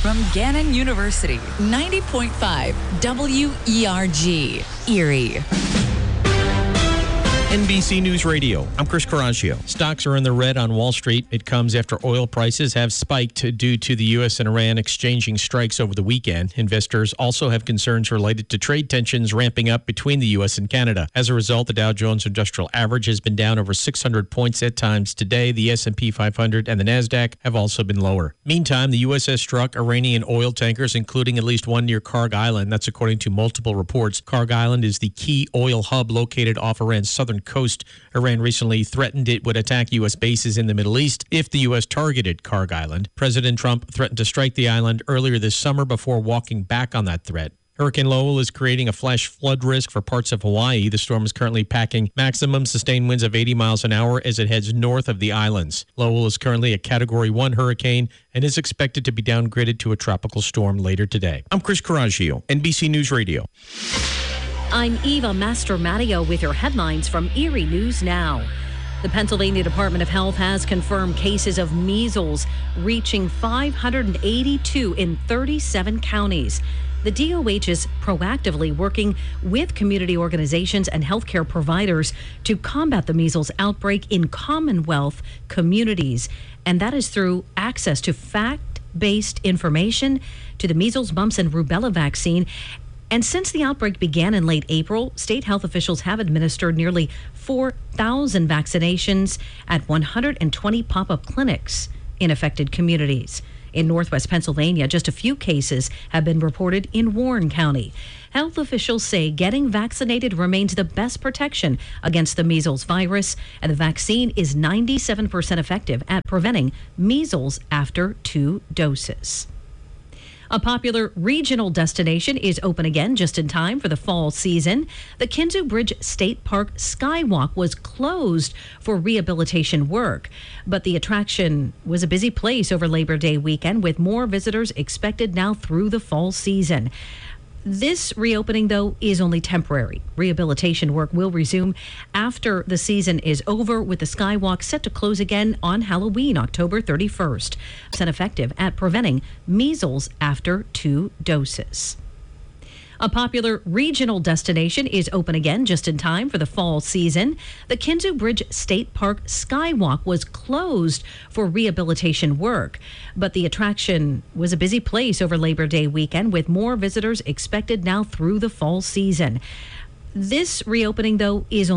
from Gannon University, 90.5 WERG, Erie. NBC News Radio. I'm Chris Coraggio. Stocks are in the red on Wall Street. It comes after oil prices have spiked due to the U.S. and Iran exchanging strikes over the weekend. Investors also have concerns related to trade tensions ramping up between the U.S. and Canada. As a result, the Dow Jones Industrial Average has been down over 600 points at times today. The S&P 500 and the Nasdaq have also been lower. Meantime, the USS struck Iranian oil tankers, including at least one near Kharg Island. That's according to multiple reports. Kharg Island is the key oil hub located off Iran's southern coast. Iran recently threatened it would attack U.S. bases in the Middle East if the U.S. targeted Kharg Island. President Trump threatened to strike the island earlier this summer before walking back on that threat. Hurricane Lowell is creating a flash flood risk for parts of Hawaii. The storm is currently packing maximum sustained winds of 80 miles an hour as it heads north of the islands. Lowell is currently a Category 1 hurricane and is expected to be downgraded to a tropical storm later today. I'm Chris Coraggio, NBC News Radio. I'm Eva Mastromattio with your headlines from Erie News Now. The Pennsylvania Department of Health has confirmed cases of measles reaching 582 in 37 counties. The DOH is proactively working with community organizations and healthcare providers to combat the measles outbreak in Commonwealth communities, and that is through access to fact-based information, to the measles, mumps, and rubella vaccine. And since the outbreak began in late April, state health officials have administered nearly 4,000 vaccinations at 120 pop-up clinics in affected communities. In Northwest Pennsylvania, just a few cases have been reported in Warren County. Health officials say getting vaccinated remains the best protection against the measles virus, and the vaccine is 97% effective at preventing measles after 2 doses. A popular regional destination is open again just in time for the fall season. The Kinzua Bridge State Park Skywalk was closed for rehabilitation work, but the attraction was a busy place over Labor Day weekend with more visitors expected now through the fall season. This reopening, though, is only temporary. Rehabilitation work will resume after the season is over, with the Skywalk set to close again on Halloween, October 31st. Effective at preventing measles after 2 doses. A popular regional destination is open again just in time for the fall season. The Kinzua Bridge State Park Skywalk was closed for rehabilitation work, but the attraction was a busy place over Labor Day weekend with more visitors expected now through the fall season. This reopening, though, is only